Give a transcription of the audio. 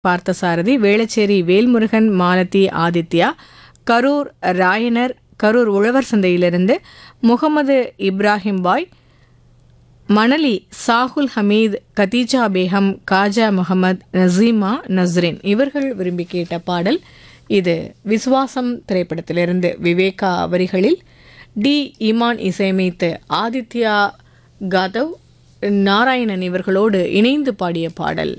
பார்த்தசாரதி, வேளச்சேரி வேல்முருகன், மாலதி ஆதித்யா, கரூர் ராயனர், கரூர் உழவர் சந்தையிலிருந்து முகமது இப்ராஹிம் பாய், மணலி சாகுல் ஹமீத், கதீஜா பேகம், காஜா முகமது, நசீமா நஸ்ரின் இவர்கள் விரும்பி கேட்ட பாடல் இது. விசுவாசம் திரைப்படத்திலிருந்து விவேகா வரிகளில் டி இமான் இசையமைத்து ஆதித்யா காதவ், நாராயணன் இவர்களோடு இணைந்து பாடிய பாடல்.